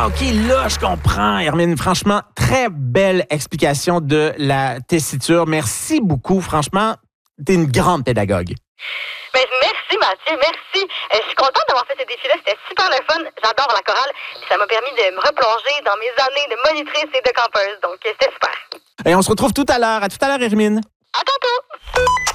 Ah, OK, là, je comprends, Hermine. Franchement, très belle explication de la tessiture. Merci beaucoup. Franchement, t'es une grande pédagogue. Ben, merci Mathieu, merci. Je suis contente d'avoir fait ce défi-là, c'était super le fun. J'adore la chorale. Puis ça m'a permis de me replonger dans mes années de monitrice et de campeuse. Donc, c'était super. Et on se retrouve tout à l'heure. À tout à l'heure, Hermine. À tantôt!